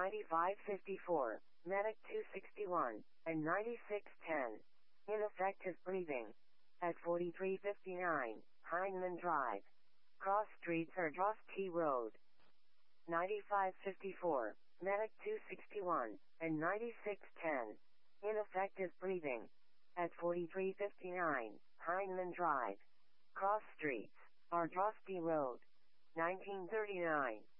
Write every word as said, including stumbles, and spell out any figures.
ninety-five fifty-four, Medic two sixty-one, and ninety-six ten. Ineffective breathing. At forty-three fifty-nine, Heinemann Drive. Cross Streets or Drosky Road. ninety-five fifty-four, Medic two sixty-one, and ninety-six ten. Ineffective breathing. At forty-three fifty-nine, Heinemann Drive. Cross Streets, Ardrosky Road. nineteen thirty-nine.